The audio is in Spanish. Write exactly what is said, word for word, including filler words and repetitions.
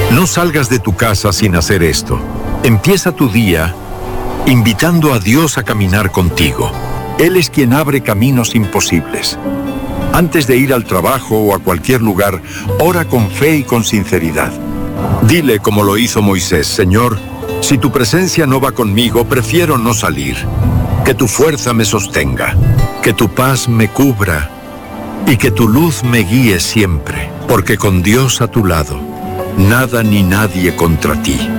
No salgas de tu casa sin hacer esto. Empieza tu día invitando a Dios a caminar contigo. Él es quien abre caminos imposibles. Antes de ir al trabajo o a cualquier lugar, ora con fe y con sinceridad. Dile como lo hizo Moisés: Señor, si tu presencia no va conmigo, prefiero no salir. Que tu fuerza me sostenga, que tu paz me cubra y que tu luz me guíe siempre, porque con Dios a tu lado, nada ni nadie contra ti.